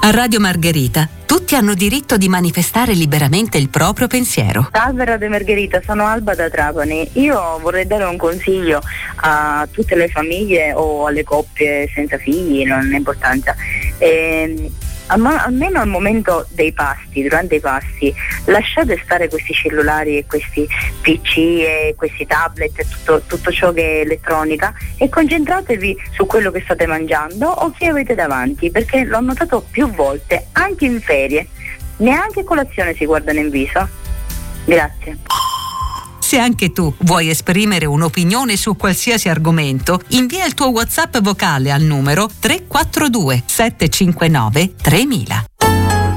A Radio Margherita tutti hanno diritto di manifestare liberamente il proprio pensiero. Salve Radio Margherita, sono Alba da Trapani. Io vorrei dare un consiglio a tutte le famiglie o alle coppie senza figli, non ha importanza. Almeno al momento dei pasti, durante i pasti, lasciate stare questi cellulari e questi PC e questi tablet e tutto ciò che è elettronica e concentratevi su quello che state mangiando o che avete davanti, perché l'ho notato più volte, anche in ferie, neanche colazione si guardano in viso. Grazie. Se anche tu vuoi esprimere un'opinione su qualsiasi argomento, invia il tuo WhatsApp vocale al numero 342 759 3000.